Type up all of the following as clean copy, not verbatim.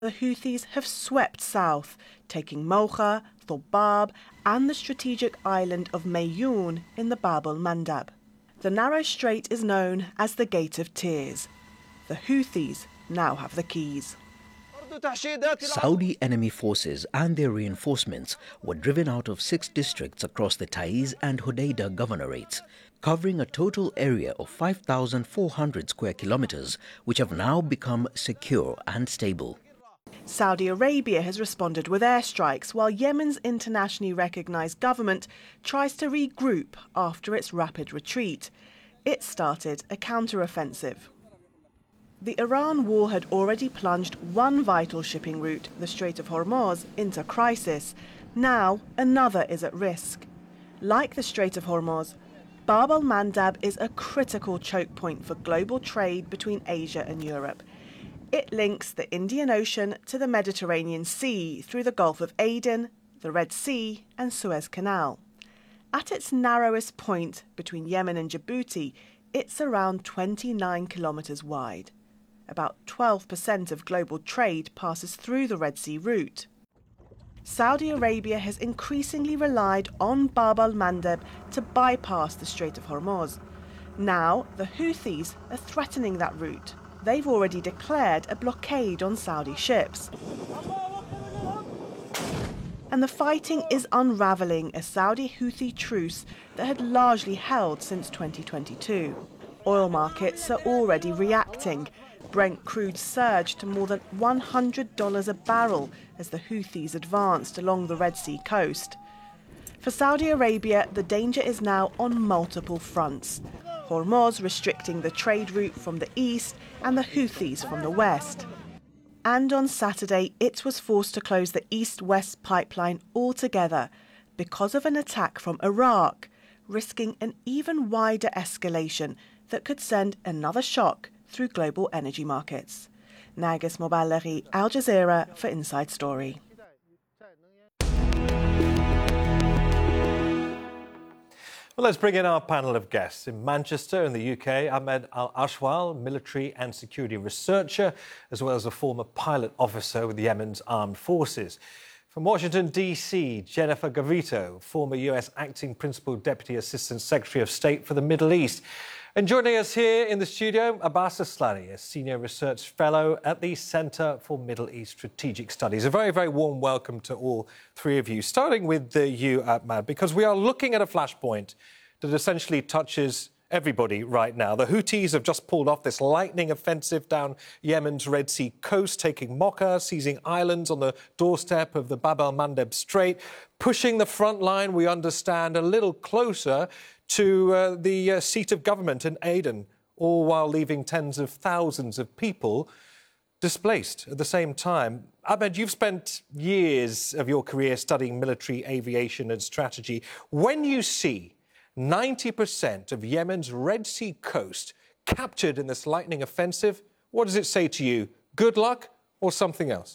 the Houthis have swept south, taking Mocha, Thobab and the strategic island of Mayoun in the Bab el-Mandab. The narrow strait is known as the Gate of Tears. The Houthis now have the keys. Saudi enemy forces and their reinforcements were driven out of 6 districts across the Taiz and Hodeidah governorates, covering a total area of 5,400 square kilometers, which have now become secure and stable. Saudi Arabia has responded with airstrikes while Yemen's internationally recognized government tries to regroup after its rapid retreat. It started a counteroffensive. The Iran war had already plunged one vital shipping route, the Strait of Hormuz, into crisis. Now another is at risk. Like the Strait of Hormuz, Bab el-Mandab is a critical choke point for global trade between Asia and Europe. It links the Indian Ocean to the Mediterranean Sea through the Gulf of Aden, the Red Sea and Suez Canal. At its narrowest point between Yemen and Djibouti, it's around 29 kilometers wide. About 12% of global trade passes through the Red Sea route. Saudi Arabia has increasingly relied on Bab el-Mandab to bypass the Strait of Hormuz. Now, the Houthis are threatening that route. They've already declared a blockade on Saudi ships. And the fighting is unravelling a Saudi Houthi truce that had largely held since 2022. Oil markets are already reacting. Brent crude surged to more than $100 a barrel as the Houthis advanced along the Red Sea coast. For Saudi Arabia, the danger is now on multiple fronts. Hormuz restricting the trade route from the east and the Houthis from the west. And on Saturday, it was forced to close the east-west pipeline altogether because of an attack from Iraq, risking an even wider escalation that could send another shock through global energy markets. Nargis Mobalaghi, Al Jazeera for Inside Story. Well, let's bring in our panel of guests. In Manchester, in the UK, Ahmed Al-Ashwal, military and security researcher, as well as a former pilot officer with Yemen's armed forces. From Washington, D.C., Jennifer Gavito, former US acting principal deputy assistant secretary of state for the Middle East. And joining us here in the studio, Abbas Aslani, a senior research fellow at the Centre for Middle East Strategic Studies. A very, very warm welcome to all three of you, starting with you, Ahmad, because we are looking at a flashpoint that essentially touches everybody right now. The Houthis have just pulled off this lightning offensive down Yemen's Red Sea coast, taking Mocha, seizing islands on the doorstep of the Bab el-Mandab Strait, pushing the front line, we understand, a little closer to the seat of government in Aden, all while leaving tens of thousands of people displaced at the same time. Ahmed, you've spent years of your career studying military aviation and strategy. When you see 90% of Yemen's Red Sea coast captured in this lightning offensive, what does it say to you? Good luck or something else?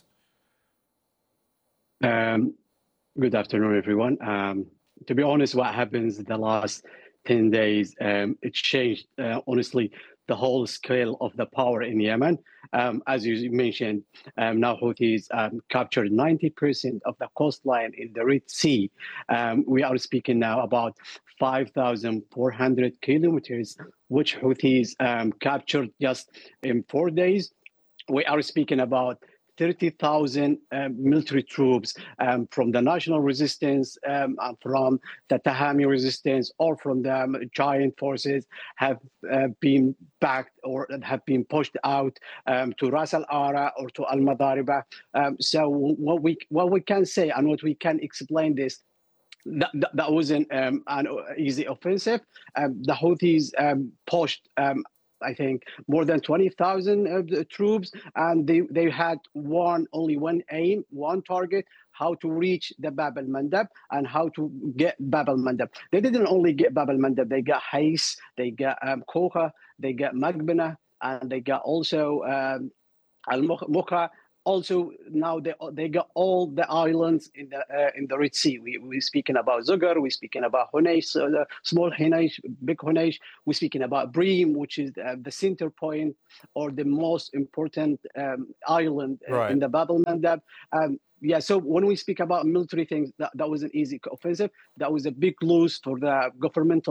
Good afternoon, everyone. To be honest, what happens the last 10 days, it changed, honestly, the whole scale of the power in Yemen. As you mentioned, now Houthis captured 90% of the coastline in the Red Sea. We are speaking now about 5,400 kilometers, which Houthis captured just in 4 days. We are speaking about 30,000 military troops from the national resistance, from the Tahami resistance, or from the giant forces have been backed or have been pushed out to Ras Al Ara or to Al Madariba. So what we can say and what we can explain this. That wasn't an easy offensive. The Houthis pushed, I think, more than 20,000 troops, and they had only one aim, one target: how to reach the Bab el-Mandab and how to get Bab el-Mandab. They didn't only get Bab el-Mandab; they got Hais, they got Kocha, they got Magbana, and they got also Al-Mukha. also now they got all the islands in the Red Sea. We're speaking about Zogar, we're speaking about Hunesh, small Hunesh, big Hunesh. We're speaking about Bream, which is the center point or the most important island in the Bab el-Mandab. So when we speak about military things, that was an easy offensive. That was a big loss for the governmental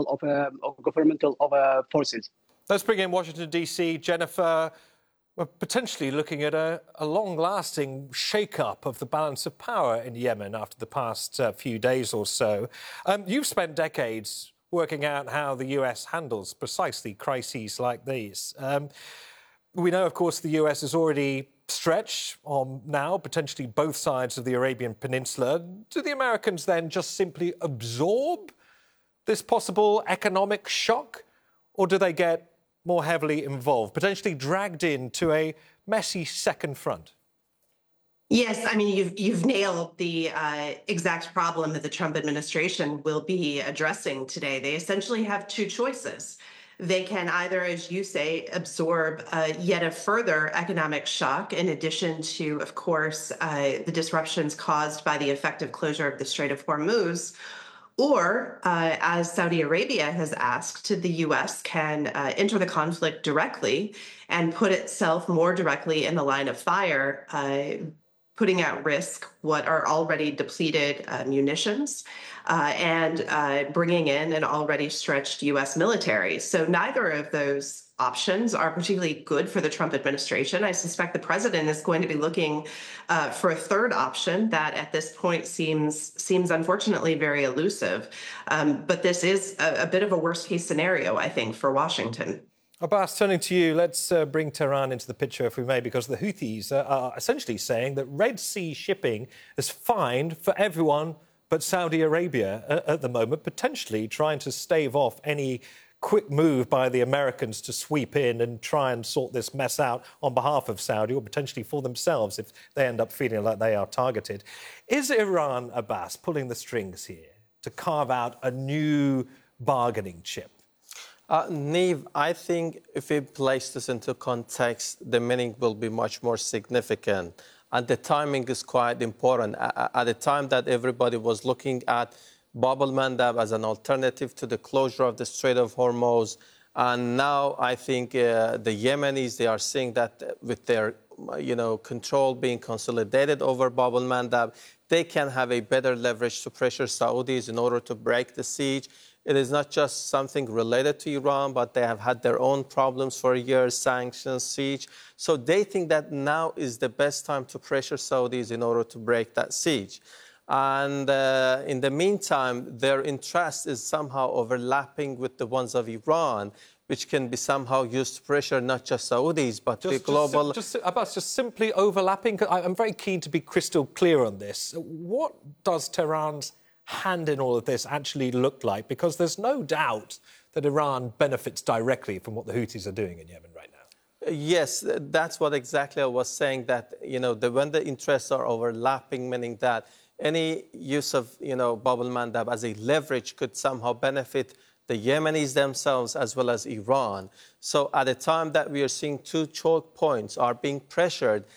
forces. Let's bring in Washington, D.C. Jennifer, we're potentially looking at a long-lasting shake-up of the balance of power in Yemen after the past few days or so. You've spent decades working out how the US handles precisely crises like these. We know, of course, the US is already stretched on now potentially both sides of the Arabian Peninsula. Do the Americans then just simply absorb this possible economic shock, or do they get more heavily involved, potentially dragged into a messy second front? Yes, I mean, you've nailed the exact problem that the Trump administration will be addressing today. They essentially have two choices. They can either, as you say, absorb yet a further economic shock, in addition to, of course, the disruptions caused by the effective closure of the Strait of Hormuz, or, as Saudi Arabia has asked, the U.S. can enter the conflict directly and put itself more directly in the line of fire, putting at risk what are already depleted munitions and bringing in an already stretched U.S. military. So neither of those options are particularly good for the Trump administration. I suspect the president is going to be looking for a third option that at this point seems unfortunately very elusive. But this is a bit of a worst case scenario, I think, for Washington. Abbas, turning to you, let's bring Tehran into the picture, if we may, because the Houthis are essentially saying that Red Sea shipping is fine for everyone but Saudi Arabia at the moment, potentially trying to stave off any quick move by the Americans to sweep in and try and sort this mess out on behalf of Saudi, or potentially for themselves if they end up feeling like they are targeted. Is Iran, Abbas, pulling the strings here to carve out a new bargaining chip? Niamh, I think if we place this into context, the meaning will be much more significant. And the timing is quite important. At the time that everybody was looking at Bab el-Mandab as an alternative to the closure of the Strait of Hormuz, and now I think the Yemenis, they are seeing that with their control being consolidated over Bab el-Mandab, they can have a better leverage to pressure Saudis in order to break the siege. It is not just something related to Iran, but they have had their own problems for years, sanctions, siege. So they think that now is the best time to pressure Saudis in order to break that siege. And in the meantime, their interest is somehow overlapping with the ones of Iran, which can be somehow used to pressure not just Saudis, but the global... Abbas, just simply overlapping. I'm very keen to be crystal clear on this. What does Tehran's hand in all of this actually look like? Because there's no doubt that Iran benefits directly from what the Houthis are doing in Yemen right now. Yes, that's what exactly I was saying, that, when the interests are overlapping, meaning that any use of, Bab el-Mandab as a leverage could somehow benefit the Yemenis themselves as well as Iran. So at the time that we are seeing two choke points are being pressured,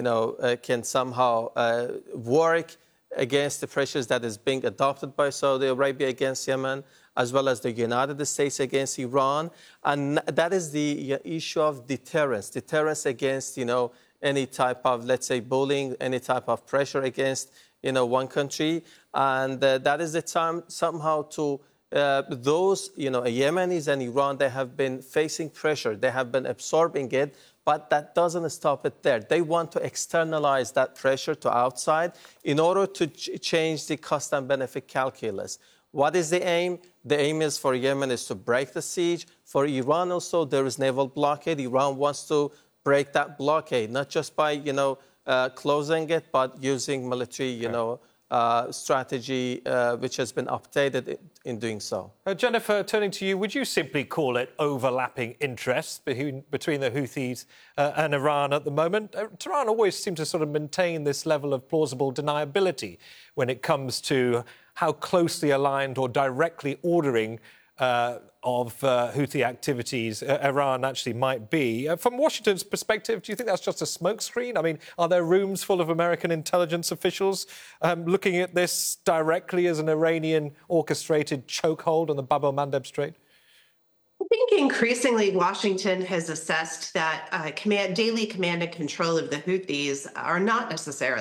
can somehow work against the pressures that is being adopted by Saudi Arabia against Yemen, as well as the United States against Iran. And that is the issue of deterrence against, any type of, let's say, bullying, any type of pressure against, one country. And that is the time somehow to those, Yemenis and Iran, they have been facing pressure. They have been absorbing it. But that doesn't stop it there. They want to externalize that pressure to outside in order to change the cost and benefit calculus. What is the aim? The aim is for Yemen is to break the siege. For Iran also, there is naval blockade. Iran wants to break that blockade, not just by, closing it, but using military, strategy, which has been updated in doing so. Jennifer, turning to you, would you simply call it overlapping interests between the Houthis and Iran at the moment? Tehran always seems to sort of maintain this level of plausible deniability when it comes to how closely aligned or directly ordering of Houthi activities Iran actually might be. From Washington's perspective, do you think that's just a smokescreen? I mean, are there rooms full of American intelligence officials looking at this directly as an Iranian-orchestrated chokehold on the Bab el-Mandeb Strait? I think increasingly Washington has assessed that daily command and control of the Houthis are not necessarily